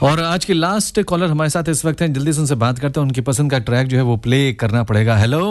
और आज की लास्ट कॉलर हमारे साथ इस वक्त हैं, जल्दी से उनसे बात करते हैं। उनकी पसंद का ट्रैक जो है वो प्ले करना पड़ेगा। हेलो।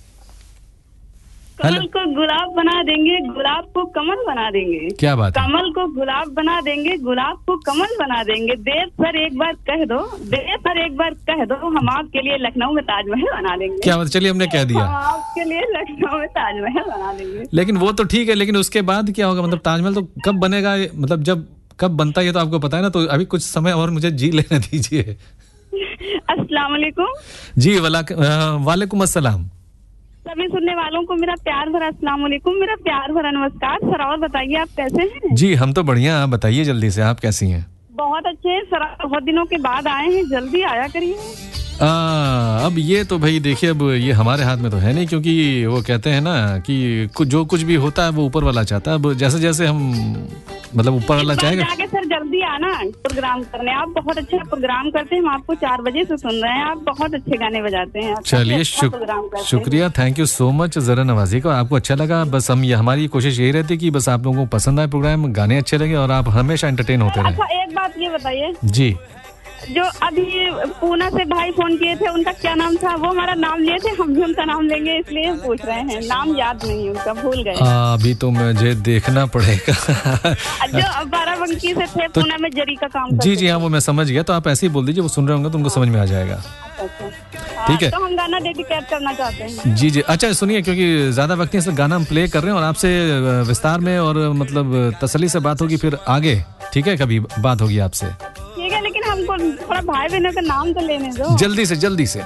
कमल को गुलाब बना देंगे, गुलाब को कमल बना देंगे। क्या बात है? कमल को गुलाब बना देंगे, गुलाब को कमल बना देंगे। देश पर एक बार कह दो, देश पर एक बार कह दो, हम आपके लिए लखनऊ में ताजमहल बना देंगे। क्या बात? चलिए, हमने कह दिया, हम आपके लिए लखनऊ में ताजमहल बना देंगे। लेकिन वो तो ठीक है, लेकिन उसके बाद क्या होगा? मतलब ताजमहल तो कब बनेगा, मतलब जब कब बनता है ये तो आपको पता है ना, तो अभी कुछ समय और मुझे जी लेने दीजिए। अस्सलाम वालेकुम। जी वालेकुम अस्सलाम। सभी सुनने वालों को मेरा प्यार भरा अस्सलाम वालेकुम, मेरा प्यार भरा नमस्कार सर। और बताइए आप कैसे हैं? जी हम तो बढ़िया, आप बताइए जल्दी से, आप कैसी हैं? बहुत अच्छे हैं सर, बहुत दिनों के बाद आए हैं, जल्दी आया करिए। अब ये तो भाई देखिए, अब ये हमारे हाथ में तो है नहीं, क्योंकि वो कहते हैं ना कि जो कुछ भी होता है वो ऊपर वाला चाहता है। अब जैसे जैसे हम मतलब ऊपर वाला चाहेगा। जाके सर जल्दी आना प्रोग्राम करने। आप बहुत अच्छा प्रोग्राम करते हैं, हम आपको 4 बजे से सुन रहे हैं। आप बहुत अच्छे गाने बजाते हैं। चलिए शुक्रिया, थैंक यू सो मच जरा नवाजी को। आपको अच्छा लगा? बस हम हमारी कोशिश यही रहती है कि बस आप लोगों को पसंद आए प्रोग्राम, गाने अच्छे लगे और आप हमेशा एंटरटेन होते रहे। अच्छा एक बात ये बताइए जी, जो अभी पूना से भाई फोन किए थे उनका क्या नाम था? वो हमारा नाम लिए थे, हम भी उनका नाम लेंगे इसलिए पूछ रहे हैं। नाम याद नहीं उनका, भूल गए। अभी तो मुझे देखना पड़ेगा। जो बाराबंकी से थे, पूना में जरी का काम करते। जी हाँ, वो मैं समझ गया। तो आप ऐसे ही बोल दीजिए, वो सुन रहे होंगे तो उनको समझ में आ जाएगा। ठीक है, तो हम गाना डेडिकेट करना चाहते हैं। जी। अच्छा सुनिए, क्योंकि ज्यादा वक्त नहीं, गाना हम प्ले कर रहे हैं और आपसे विस्तार में और मतलब तसल्ली से बात होगी फिर आगे। ठीक है, कभी बात होगी आपसे। ठीक है, लेकिन हमको थोड़ा भाई बहनों का नाम तो लेने दो। जल्दी से।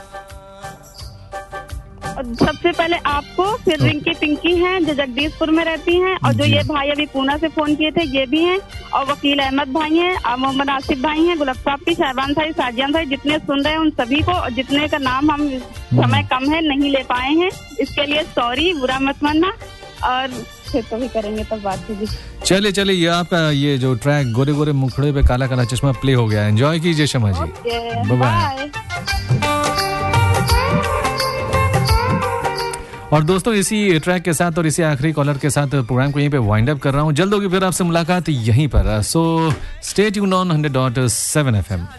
सबसे पहले आपको, फिर रिंकी पिंकी हैं जो जगदीशपुर में रहती हैं, और जो ये भाई अभी पूना से फोन किए थे ये भी हैं, और वकील अहमद भाई हैं, और मोहम्मद आसिफ भाई हैं, गुलाब साहब, शाहबान भाई, साजियान भाई, जितने सुन रहे हैं उन सभी को, और जितने का नाम हम समय कम है नहीं ले पाए हैं, इसके लिए सॉरी, बुरा मत मानना। और फिर तो भी करेंगे तब बात कीजिए। चलिए ये आपका ये जो ट्रैक गोरे गोरे मुखड़े पे काला काला चश्मा प्ले हो गया। एंजॉय कीजिए शमा जी, बाय बाय। और दोस्तों इसी ट्रैक के साथ और इसी आखिरी कॉलर के साथ प्रोग्राम को यहीं पे वाइंड अप कर रहा हूँ। जल्द होगी फिर आपसे मुलाकात यहीं पर। So stay tuned on 100.7 FM।